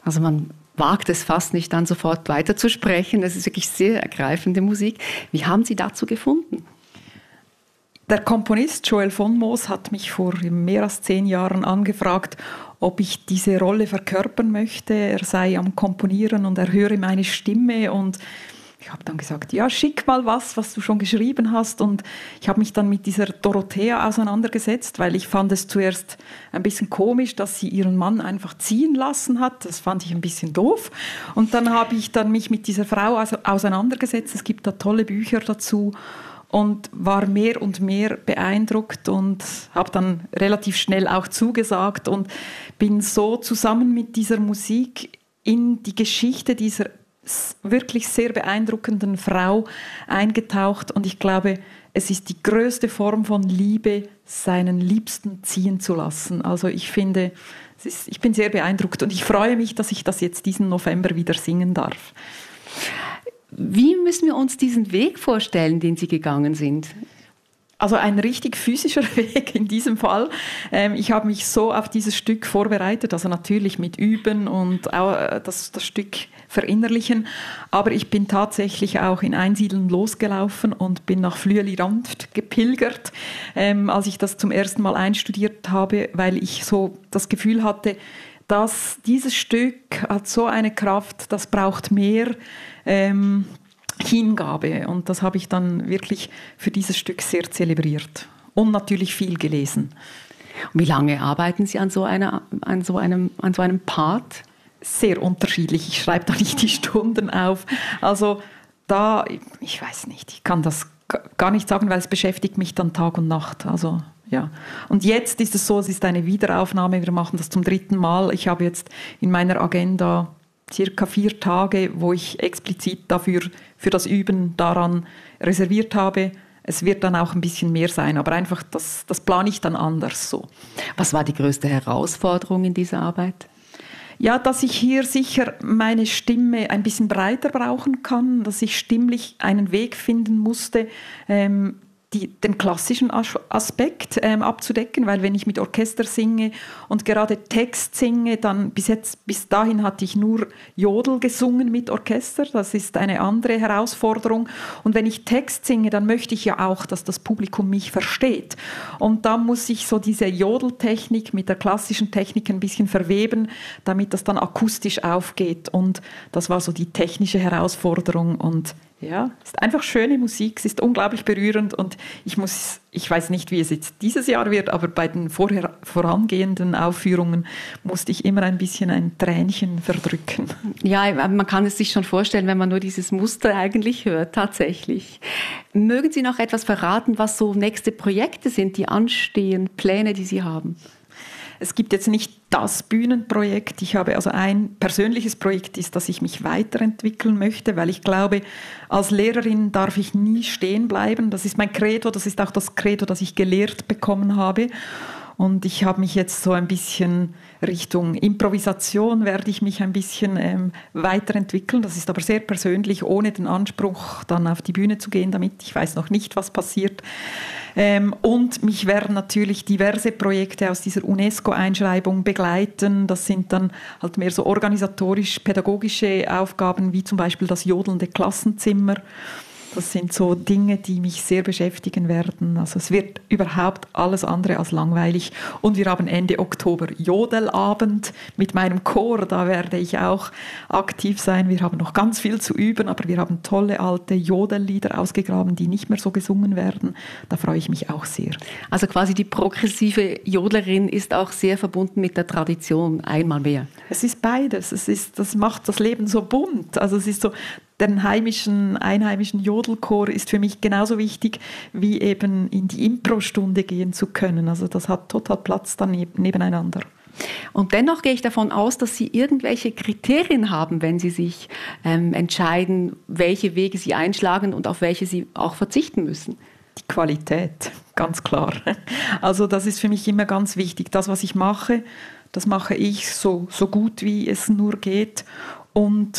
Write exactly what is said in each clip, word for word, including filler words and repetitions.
Also man wagt es fast nicht, dann sofort weiterzusprechen. Das ist wirklich sehr ergreifende Musik. Wie haben Sie dazu gefunden? Der Komponist Joel von Moos hat mich vor mehr als zehn Jahren angefragt, ob ich diese Rolle verkörpern möchte. Er sei am Komponieren und er höre meine Stimme und ich habe dann gesagt, ja, schick mal was, was du schon geschrieben hast. Und ich habe mich dann mit dieser Dorothea auseinandergesetzt, weil ich fand es zuerst ein bisschen komisch, dass sie ihren Mann einfach ziehen lassen hat. Das fand ich ein bisschen doof. Und dann habe ich dann mich mit dieser Frau auseinandergesetzt. Es gibt da tolle Bücher dazu und war mehr und mehr beeindruckt und habe dann relativ schnell auch zugesagt und bin so zusammen mit dieser Musik in die Geschichte dieser wirklich sehr beeindruckenden Frau eingetaucht und ich glaube, es ist die größte Form von Liebe, seinen Liebsten ziehen zu lassen. Also ich finde, es ist, ich bin sehr beeindruckt und ich freue mich, dass ich das jetzt diesen November wieder singen darf. Wie müssen wir uns diesen Weg vorstellen, den Sie gegangen sind? Also ein richtig physischer Weg in diesem Fall. Ähm, ich habe mich so auf dieses Stück vorbereitet, also natürlich mit Üben und auch das, das Stück verinnerlichen, aber ich bin tatsächlich auch in Einsiedeln losgelaufen und bin nach Flüeli-Ranft gepilgert, ähm, als ich das zum ersten Mal einstudiert habe, weil ich so das Gefühl hatte, dass dieses Stück hat so eine Kraft, das braucht mehr ähm, Hingabe und das habe ich dann wirklich für dieses Stück sehr zelebriert und natürlich viel gelesen. Und wie lange arbeiten Sie an so, einer, an so, einem, an so einem Part? Sehr unterschiedlich, ich schreibe da nicht die Stunden auf. Also da, ich weiß nicht, ich kann das gar nicht sagen, weil es beschäftigt mich dann Tag und Nacht. Also ja. Und jetzt ist es so, es ist eine Wiederaufnahme, wir machen das zum dritten Mal. Ich habe jetzt in meiner Agenda circa vier Tage, wo ich explizit dafür für das Üben daran reserviert habe. Es wird dann auch ein bisschen mehr sein, aber einfach das, das plane ich dann anders so. Was war die größte Herausforderung in dieser Arbeit? Ja, dass ich hier sicher meine Stimme ein bisschen breiter brauchen kann, dass ich stimmlich einen Weg finden musste, ähm, Die, den klassischen Aspekt ähm, abzudecken, weil wenn ich mit Orchester singe und gerade Text singe, dann bis jetzt, bis dahin hatte ich nur Jodel gesungen mit Orchester, das ist eine andere Herausforderung und wenn ich Text singe, dann möchte ich ja auch, dass das Publikum mich versteht und da muss ich so diese Jodeltechnik mit der klassischen Technik ein bisschen verweben, damit das dann akustisch aufgeht und das war so die technische Herausforderung und ja, es ist einfach schöne Musik, es ist unglaublich berührend und ich muss, ich weiß nicht, wie es jetzt dieses Jahr wird, aber bei den vorher vorangehenden Aufführungen musste ich immer ein bisschen ein Tränchen verdrücken. Ja, man kann es sich schon vorstellen, wenn man nur dieses Muster eigentlich hört, tatsächlich. Mögen Sie noch etwas verraten, was so nächste Projekte sind, die anstehen, Pläne, die Sie haben? Es gibt jetzt nicht das Bühnenprojekt. Ich habe also ein persönliches Projekt, ist, dass ich mich weiterentwickeln möchte, weil ich glaube, als Lehrerin darf ich nie stehen bleiben. Das ist mein Credo, das ist auch das Credo, das ich gelehrt bekommen habe. Und ich habe mich jetzt so ein bisschen Richtung Improvisation, werde ich mich ein bisschen ähm, weiterentwickeln. Das ist aber sehr persönlich, ohne den Anspruch, dann auf die Bühne zu gehen damit. Ich weiß noch nicht, was passiert. Ähm, und mich werden natürlich diverse Projekte aus dieser UNESCO-Einschreibung begleiten. Das sind dann halt mehr so organisatorisch-pädagogische Aufgaben, wie zum Beispiel das jodelnde Klassenzimmer. Das sind so Dinge, die mich sehr beschäftigen werden. Also es wird überhaupt alles andere als langweilig. Und wir haben Ende Oktober Jodelabend mit meinem Chor. Da werde ich auch aktiv sein. Wir haben noch ganz viel zu üben, aber wir haben tolle alte Jodellieder ausgegraben, die nicht mehr so gesungen werden. Da freue ich mich auch sehr. Also quasi die progressive Jodlerin ist auch sehr verbunden mit der Tradition, einmal mehr. Es ist beides. Es ist, das macht das Leben so bunt. Also es ist so, den heimischen, einheimischen Jodelchor ist für mich genauso wichtig, wie eben in die Impro-Stunde gehen zu können. Also das hat total Platz dann nebeneinander. Und dennoch gehe ich davon aus, dass Sie irgendwelche Kriterien haben, wenn Sie sich ähm, entscheiden, welche Wege Sie einschlagen und auf welche Sie auch verzichten müssen. Die Qualität, ganz klar. Also das ist für mich immer ganz wichtig. Das, was ich mache, das mache ich so, so gut, wie es nur geht. Und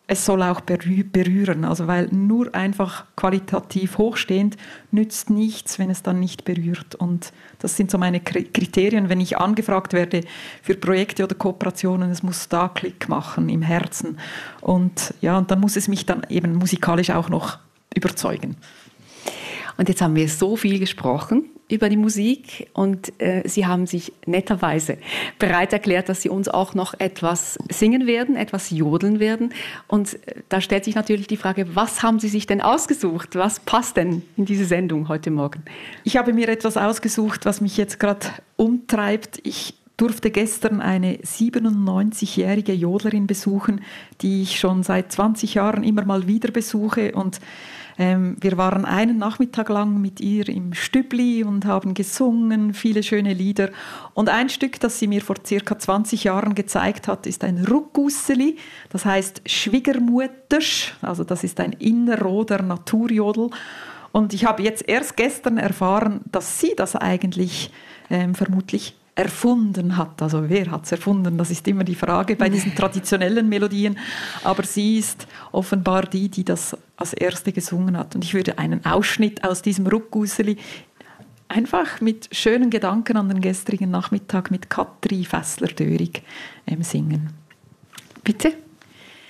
es soll auch berühren, also weil nur einfach qualitativ hochstehend nützt nichts, wenn es dann nicht berührt. Und das sind so meine Kriterien, wenn ich angefragt werde für Projekte oder Kooperationen, es muss da Klick machen im Herzen. Und ja, und dann muss es mich dann eben musikalisch auch noch überzeugen. Und jetzt haben wir so viel gesprochen über die Musik und äh, Sie haben sich netterweise bereit erklärt, dass Sie uns auch noch etwas singen werden, etwas jodeln werden. Und äh, da stellt sich natürlich die Frage, was haben Sie sich denn ausgesucht? Was passt denn in diese Sendung heute Morgen? Ich habe mir etwas ausgesucht, was mich jetzt gerade umtreibt. Ich durfte gestern eine siebenundneunzigjährige Jodlerin besuchen, die ich schon seit zwanzig Jahren immer mal wieder besuche. Und ähm, wir waren einen Nachmittag lang mit ihr im Stübli und haben gesungen, viele schöne Lieder. Und ein Stück, das sie mir vor circa zwanzig Jahren gezeigt hat, ist ein Ruckgusseli, das heißt Schwiegermutters, also das ist ein innerroder Naturjodel. Und ich habe jetzt erst gestern erfahren, dass sie das eigentlich ähm, vermutlich erfunden hat. Also wer hat es erfunden? Das ist immer die Frage bei diesen traditionellen Melodien. Aber sie ist offenbar die, die das als erste gesungen hat. Und ich würde einen Ausschnitt aus diesem Ruckgusseli einfach mit schönen Gedanken an den gestrigen Nachmittag mit Katri Fessler-Dörig ähm, singen. Bitte?